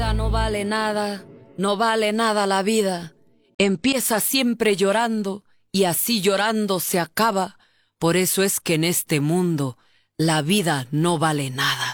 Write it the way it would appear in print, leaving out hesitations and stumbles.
vida no vale nada, no vale nada la vida. Empieza siempre llorando y así llorando se acaba. Por eso es que en este mundo la vida no vale nada.